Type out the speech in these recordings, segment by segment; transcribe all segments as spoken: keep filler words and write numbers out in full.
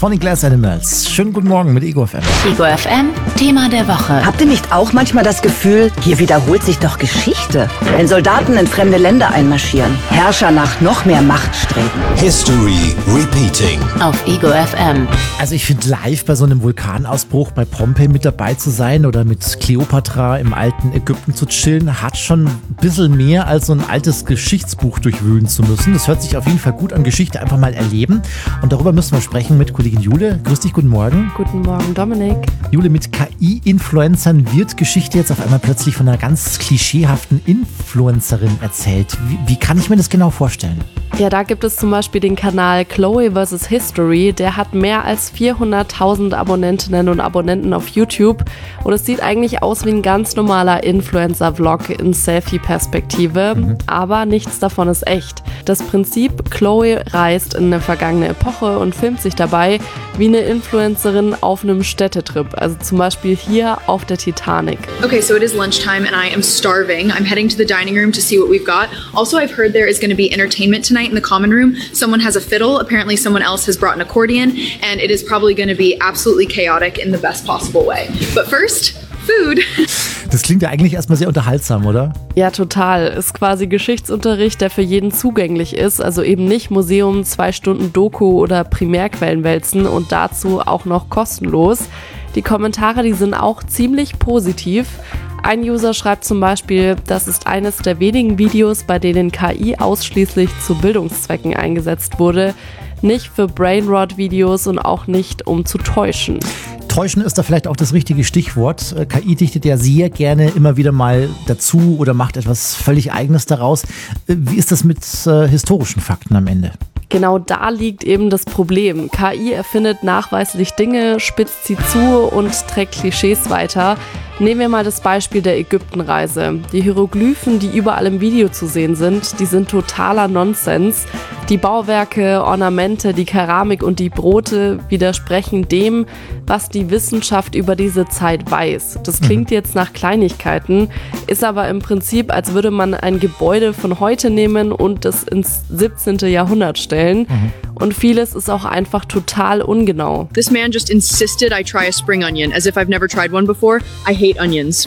von den Glass Animals. Schönen guten Morgen mit Ego F M. Ego F M, Thema der Woche. Habt ihr nicht auch manchmal das Gefühl, hier wiederholt sich doch Geschichte? Wenn Soldaten in fremde Länder einmarschieren, Herrscher nach noch mehr Macht streben. History Repeating. Auf Ego F M. Also ich finde live bei so einem Vulkanausbruch bei Pompeji mit dabei zu sein oder mit Kleopatra im alten Ägypten zu chillen, hat schon ein bisschen mehr als so ein altes Geschichtsbuch durchwühlen zu müssen. Das hört sich auf jeden Fall gut an, Geschichte einfach mal erleben. Und darüber müssen wir sprechen mit Kollegin Jule. Grüß dich, guten Morgen. Guten Morgen, Dominik. Jule, mit K I-Influencern wird Geschichte jetzt auf einmal plötzlich von einer ganz klischeehaften Influencerin erzählt. Wie, wie kann ich mir das genau vorstellen? Ja, da gibt es zum Beispiel den Kanal Chloe versus. History. Der hat mehr als vierhunderttausend Abonnentinnen und Abonnenten auf YouTube. Und es sieht eigentlich aus wie ein ganz normaler Influencer-Vlog in Selfie-Perspektive. Mhm. Aber nichts davon ist echt. Das Prinzip, Chloe reist in eine vergangene Epoche und filmt sich dabei wie eine Influencerin auf einem Städtetrip. Also zum Beispiel hier auf der Titanic. Okay, so it is lunchtime and I am starving. I'm heading to the dining room to see what we've got. Also, I've heard there is going to be entertainment tonight in the common room. Someone has a fiddle. Apparently someone else has brought an accordion. And it is probably going to be absolutely chaotic in the best possible way. But first, food. Das klingt ja eigentlich erstmal sehr unterhaltsam, oder? Ja, total. Ist quasi Geschichtsunterricht, der für jeden zugänglich ist. Also eben nicht Museum, zwei Stunden Doku oder Primärquellen wälzen und dazu auch noch kostenlos. Die Kommentare, die sind auch ziemlich positiv. Ein User schreibt zum Beispiel, das ist eines der wenigen Videos, bei denen K I ausschließlich zu Bildungszwecken eingesetzt wurde. Nicht für Brainrot-Videos und auch nicht, um zu täuschen. Täuschen ist da vielleicht auch das richtige Stichwort. K I dichtet ja sehr gerne immer wieder mal dazu oder macht etwas völlig Eigenes daraus. Wie ist das mit äh, historischen Fakten am Ende? Genau da liegt eben das Problem. K I erfindet nachweislich Dinge, spitzt sie zu und trägt Klischees weiter. Nehmen wir mal das Beispiel der Ägyptenreise. Die Hieroglyphen, die überall im Video zu sehen sind, die sind totaler Nonsens. Die Bauwerke, Ornamente, die Keramik und die Brote widersprechen dem, was die Wissenschaft über diese Zeit weiß. Das klingt jetzt nach Kleinigkeiten, ist aber im Prinzip, als würde man ein Gebäude von heute nehmen und das ins siebzehnte. Jahrhundert stellen. Mhm. Und vieles ist auch einfach total ungenau. This man just insisted I try a spring onion, as if I've never tried one before. I hate onions.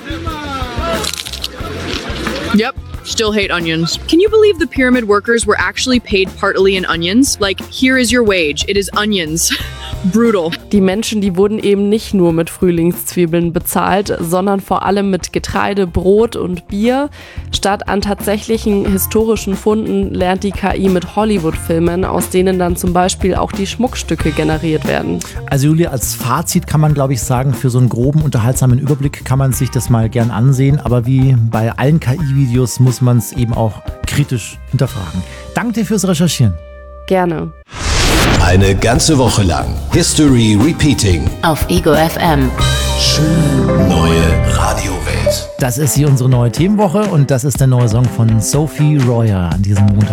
Yep. Still hate onions. Can you believe the pyramid workers were actually paid partly in onions? Like, here is your wage. It is onions. Brutal. Die Menschen, die wurden eben nicht nur mit Frühlingszwiebeln bezahlt, sondern vor allem mit Getreide, Brot und Bier. Statt an tatsächlichen historischen Funden lernt die K I mit Hollywood-Filmen, aus denen dann zum Beispiel auch die Schmuckstücke generiert werden. Also Julia, als Fazit kann man, glaube ich, sagen, für so einen groben, unterhaltsamen Überblick kann man sich das mal gern ansehen. Aber wie bei allen K I-Videos muss man es eben auch kritisch hinterfragen. Danke dir fürs Recherchieren. Gerne. Eine ganze Woche lang History Repeating. Auf Ego F M. Schön neue Radiowelt. Das ist hier unsere neue Themenwoche und das ist der neue Song von Sophie Royer an diesem Montag.